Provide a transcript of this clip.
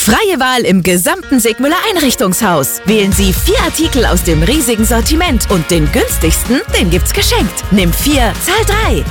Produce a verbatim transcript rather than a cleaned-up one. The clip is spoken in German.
Freie Wahl im gesamten Sigmüller Einrichtungshaus. Wählen Sie vier Artikel aus dem riesigen Sortiment und den günstigsten, den gibt's geschenkt. Nimm vier, zahl drei.